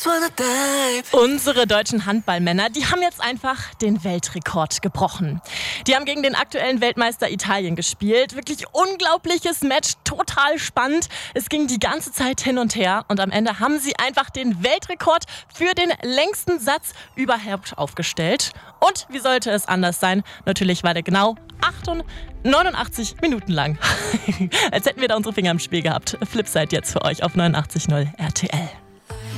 Unsere deutschen Handballmänner, die haben jetzt einfach den Weltrekord gebrochen. Die haben gegen den aktuellen Weltmeister Italien gespielt. Wirklich unglaubliches Match, total spannend. Es ging die ganze Zeit hin und her und am Ende haben sie einfach den Weltrekord für den längsten Satz überhaupt aufgestellt. Und wie sollte es anders sein? Natürlich war der genau 89 Minuten lang. Als hätten wir da unsere Finger im Spiel gehabt. Flipside jetzt für euch auf 89.0 RTL.